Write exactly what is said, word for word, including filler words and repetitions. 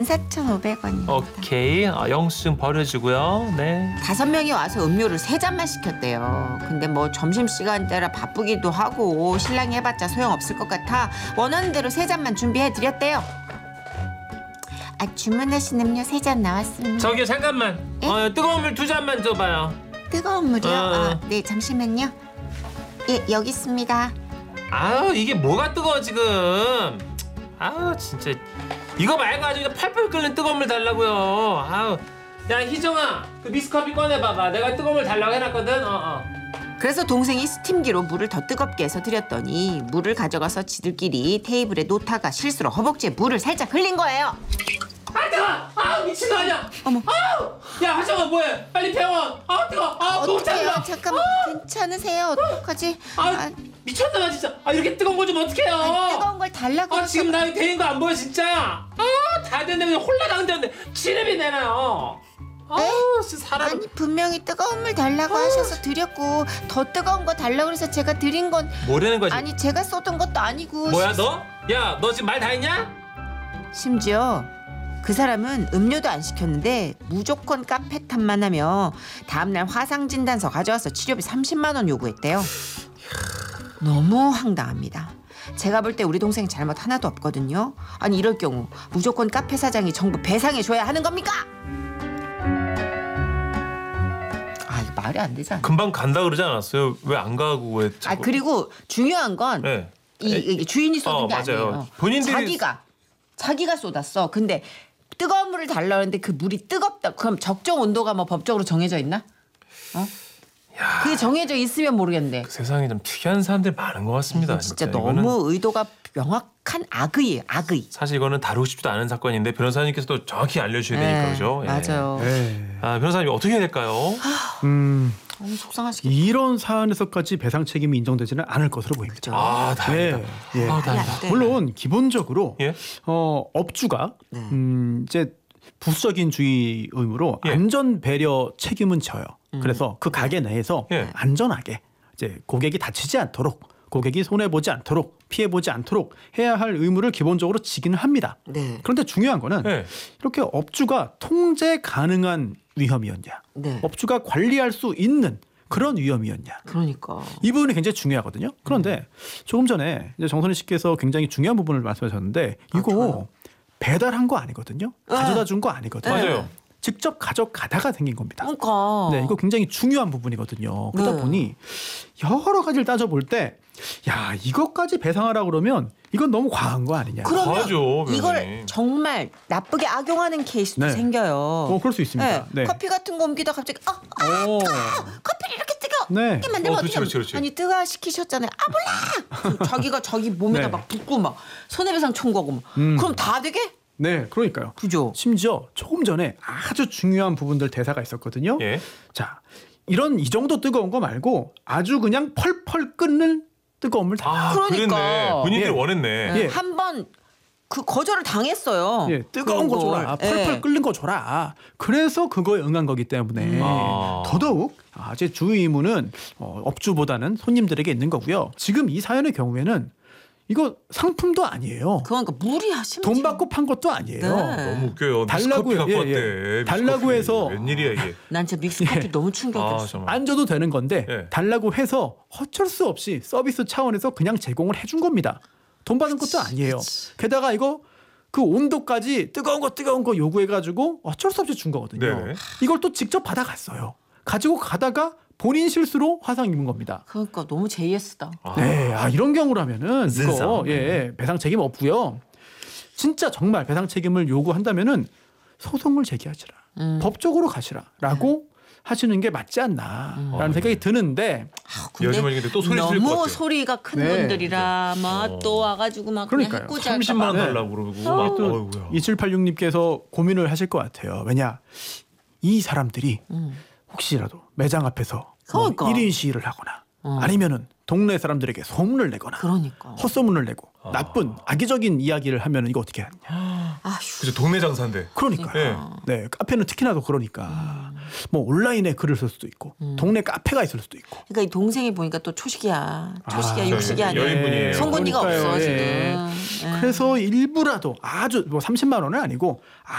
사천오백 원입니다. 오케이. 아, 영수증 버려지고요. 네. 다섯 명이 와서 음료를 세 잔만 시켰대요. 근데 뭐 점심시간대라 바쁘기도 하고 신랑이 해봤자 소용없을 것 같아 원하는 대로 세 잔만 준비해드렸대요. 아, 주문하신 음료 세 잔 나왔습니다. 저기 잠깐만. 에? 어, 뜨거운 물 두 잔만 줘봐요. 뜨거운 물이요? 어. 아, 네, 잠시만요. 예, 여기 있습니다. 아우 이게 뭐가 뜨거워 지금. 아우 진짜 이거 말고 아주 그냥 팔팔 끓는 뜨거운 물 달라고요. 아우 야 희정아 그 미스커피 꺼내봐봐. 내가 뜨거운 물 달라고 해놨거든. 어, 어. 그래서 동생이 스팀기로 물을 더 뜨겁게 해서 드렸더니 물을 가져가서 지들끼리 테이블에 놓다가 실수로 허벅지에 물을 살짝 흘린 거예요. 아 뜨거! 아 미친 거 아니야? 어머. 아우 야 희정아 뭐해? 빨리 병원. 아 뜨거! 아 너무 어떡해요? 짠다. 잠깐만, 괜찮으세요? 어떡하지? 아 아, 미쳤나봐 진짜. 아 이렇게 뜨거운 거 좀 어떡해요? 아니, 뜨거운 걸 달라고. 아 지금 나 되는 거 안 보여 진짜. 아다 됐네 그냥 홀라당겼는데 치름이 내나요. 아우 진짜 사람. 아니, 분명히 뜨거운 물 달라고 하셔서 드렸고 더 뜨거운 거 달라고 그래서 제가 드린 건 뭐라는 거지? 아니 제가 쏟은 것도 아니고. 뭐야 너? 야 너 지금 말 다 했냐? 심지어 그 사람은 음료도 안 시켰는데 무조건 카페 탓만 하며 다음날 화상진단서 가져와서 치료비 삼십만 원 요구했대요. 너무 황당합니다. 제가 볼 때 우리 동생 잘못 하나도 없거든요. 아니 이럴 경우 무조건 카페 사장이 정부 배상해줘야 하는 겁니까? 아 이거 말이 안 되잖아. 금방 간다 그러지 않았어요? 왜 안 가고 왜? 아 그리고 중요한 건 네. 이, 이 주인이 쏟은 어, 게 맞아요. 아니에요. 본인들이 자기가 자기가 쏟았어. 근데 뜨거운 물을 달라는데 그 물이 뜨겁다. 그럼 적정 온도가 뭐 법적으로 정해져 있나? 어? 야, 그게 정해져 있으면 모르겠는데. 그 세상에 좀 특이한 사람들 많은 것 같습니다. 진짜, 진짜 너무 이거는 의도가 명확한 악의예요. 악의. 사실 이거는 다루고 싶지도 않은 사건인데 변호사님께서도 정확히 알려주셔야 되니까 네, 그죠? 예. 맞아요. 네. 아 변호사님 어떻게 해야 될까요? 음, 너무 속상하시겠다. 이런 사안에서까지 배상 책임이 인정되지는 않을 것으로 보입니다. 그죠? 아 다행이다. 네, 예. 아, 말이 다행이다. 안 돼. 물론 기본적으로 예? 어, 업주가 네. 음, 이제 부수적인 주의 의무로 예. 안전 배려 책임은 져요. 그래서 그 가게 내에서 예. 안전하게 이제 고객이 다치지 않도록 고객이 손해 보지 않도록 피해 보지 않도록 해야 할 의무를 기본적으로 지기는 합니다. 네. 그런데 중요한 거는 예. 이렇게 업주가 통제 가능한 위험이었냐, 네. 업주가 관리할 수 있는 그런 위험이었냐. 그러니까. 이 부분이 굉장히 중요하거든요. 그런데 조금 전에 이제 정선희 씨께서 굉장히 중요한 부분을 말씀하셨는데 이거 좋아요. 배달한 거 아니거든요. 가져다 준 거 아니거든요. 맞아요. 직접 가져가다가 생긴 겁니다. 그러니까. 네, 이거 굉장히 중요한 부분이거든요. 그러다 네. 보니 여러 가지를 따져볼 때, 야 이것까지 배상하라 그러면 이건 너무 과한 거 아니냐. 그러면 과하죠, 이걸 변호사님. 정말 나쁘게 악용하는 케이스도 네. 생겨요. 어, 그럴 수 있습니다. 네. 네. 커피 같은 거 옮기다 갑자기 아, 아 오. 커피를 이렇게 뜨거 네. 이렇게 만들면 어, 어떻게 그렇지, 그렇지, 그렇지. 아니 뜨거 시키셨잖아요. 아 몰라. 자기가 자기 몸에다 네. 막 붓고 막 손해배상 청구하고 막 음. 그럼 다 되게? 네, 그러니까요. 그죠? 심지어 조금 전에 아주 중요한 부분들 대사가 있었거든요. 예. 자, 이런 이 정도 뜨거운 거 말고 아주 그냥 펄펄 끓는 뜨거운 물 다. 아 그러니까. 그랬네. 본인들이 예. 원했네. 예. 한번 그 거절을 당했어요. 예, 뜨거운 거 그런 줘라. 걸. 펄펄 예. 끓는 거 줘라. 그래서 그거에 응한 거기 때문에 아. 더더욱 아, 제 주의 의무는 어, 업주보다는 손님들에게 있는 거고요. 지금 이 사연의 경우에는 이거 상품도 아니에요. 그러니까 무리야 심지어. 돈 받고 판 것도 아니에요. 네. 너무 웃겨요. 달라고 미스커피 갖고 예, 왔대. 예. 미스커피. 달라고 해서 웬일이야 이게. 난 진짜 믹스커피 예. 너무 아 충격이었어. 정말. 안 줘도 되는 건데 예. 달라고 해서 어쩔 수 없이 서비스 차원에서 그냥 제공을 해준 겁니다. 돈 받은 것도 아니에요. 게다가 이거 그 온도까지 뜨거운 거 뜨거운 거 요구해가지고 어쩔 수 없이 준 거거든요. 네. 이걸 또 직접 받아갔어요. 가지고 가다가 본인 실수로 화상 입은 겁니다. 그러니까 너무 제이에스다. 아. 네, 아, 이런 경우라면은 이거 진상. 예 배상 책임 없고요. 진짜 정말 배상 책임을 요구한다면은 소송을 제기하시라, 음. 법적으로 가시라라고 하시는 게 맞지 않나라는 음. 생각이 드는데 아, 여주머니 근데 또 소리 지를 것 너무 같아요. 소리가 큰 네. 분들이라 막 어. 또 와가지고 막 그러니까요. 그냥 해코지 삼십만 원 네. 달라고 그러고 어. 막 또 어이구야. 이칠팔육님께서 고민을 하실 것 같아요. 왜냐 이 사람들이 음. 혹시라도 매장 앞에서 뭐 그러니까. 일 인 시위를 하거나 어. 아니면은 동네 사람들에게 소문을 내거나 그러니까. 헛소문을 내고 아. 나쁜 악의적인 이야기를 하면 이거 어떻게 하냐. 아휴. 그죠 동네 장사인데. 그러니까요. 네, 카페는 특히나 더 그러니까 뭐 온라인에 글을 쓸 수도 있고 동네 카페가 있을 수도 있고. 그러니까 이 동생이 보니까 또 초식이야. 초식이야, 아, 육식이 아니야. 여인분이에요. 송곳니가 그러니까요. 없어 예. 지금. 예. 그래서 일부라도 아주 뭐 삼십만 원은 아니고